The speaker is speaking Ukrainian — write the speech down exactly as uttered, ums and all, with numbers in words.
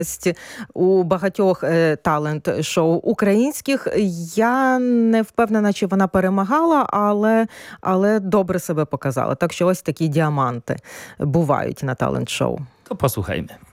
У багатьох е, талент-шоу українських. Я не впевнена, чи вона перемагала, але, але добре себе показала. Так що ось такі діаманти бувають на талент-шоу. To posłuchajmy.